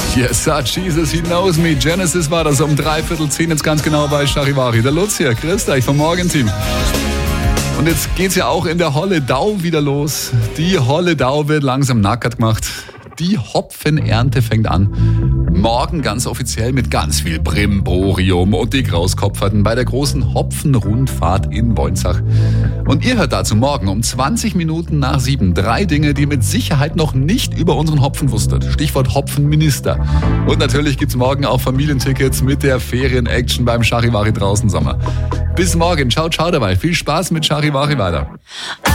Yes, Jesus, he knows me. Genesis war das um 9:45 jetzt ganz genau bei Charivari. Der Lutz hier, grüß euch vom Morgenteam. Und jetzt geht's ja auch in der Holledau wieder los. Die Holledau wird langsam nackert gemacht. Die Hopfenernte fängt an. Morgen ganz offiziell mit ganz viel Brimborium und die Grauskopferten bei der großen Hopfenrundfahrt in Boinzach. Und ihr hört dazu morgen um 20 Minuten nach 7 3 Dinge, die ihr mit Sicherheit noch nicht über unseren Hopfen wusstet. Stichwort Hopfenminister. Und natürlich gibt's morgen auch Familientickets mit der Ferien-Action beim Charivari draußen Sommer. Bis morgen. Ciao, ciao dabei. Viel Spaß mit Charivari weiter.